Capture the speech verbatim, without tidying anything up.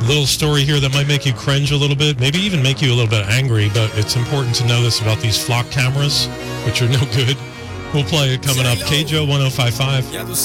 little story here that might make you cringe a little bit, maybe even make you a little bit angry, but it's important to know this about these flock cameras, which are no good. We'll play it coming up. K J O one oh five point five.